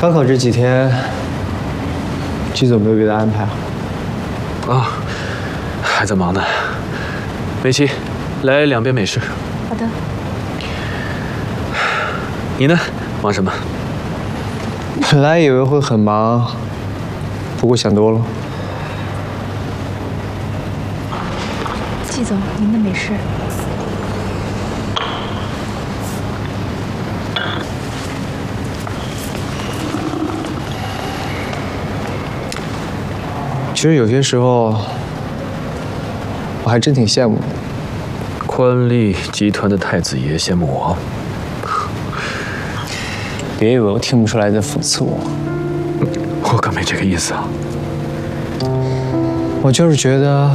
高考这几天，季总没有别的安排啊，还在忙呢。美琪，来2杯美式。 好的。 你呢？忙什么？ 本来以为会很忙，不过想多了。 季总，您的美式。 其实有些时候，我还真挺羡慕的。 宽利集团的太子爷羡慕我？ 别以为我听不出来在讽刺我。 我可没这个意思啊。 我就是觉得。